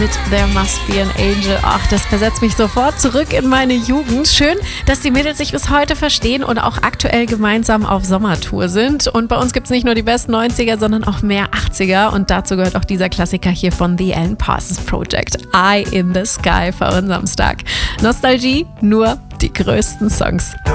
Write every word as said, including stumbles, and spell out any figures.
mit There Must Be an Angel. Ach, das versetzt mich sofort zurück in meine Jugend. Schön, dass die Mädels sich bis heute verstehen und auch aktuell gemeinsam auf Sommertour sind. Und bei uns gibt es nicht nur die besten neunziger, sondern auch mehr achtziger. Und dazu gehört auch dieser Klassiker hier von The Alan Parsons Project, Eye in the Sky, für unseren Samstag. Nostalgie, nur die größten Songs.